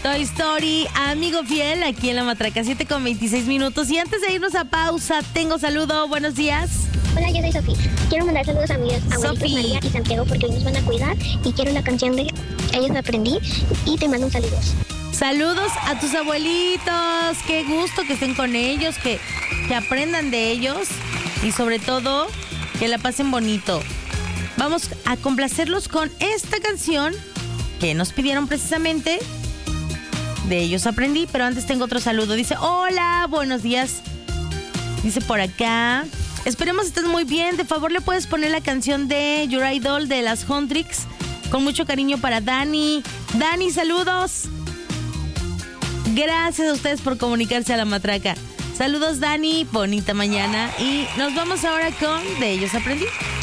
Toy Story, amigo fiel, aquí en La Matraca, 7:26. Y antes de irnos a pausa, tengo saludo. Buenos días. Hola, yo soy Sofi. Quiero mandar saludos a mis abuelitos María y Santiago porque hoy nos van a cuidar y quiero la canción de Ellos Aprendí y te mando un saludo. Saludos a tus abuelitos. Qué gusto que estén con ellos, que aprendan de ellos y sobre todo que la pasen bonito. Vamos a complacerlos con esta canción que nos pidieron precisamente. De Ellos Aprendí, pero antes tengo otro saludo. Dice, hola, buenos días. Dice por acá, esperemos estés muy bien. De favor, ¿le puedes poner la canción de Your Idol de las Huntrix? Con mucho cariño para Dani. Dani, saludos. Gracias a ustedes por comunicarse a La Matraca. Saludos, Dani. Bonita mañana. Y nos vamos ahora con De Ellos Aprendí.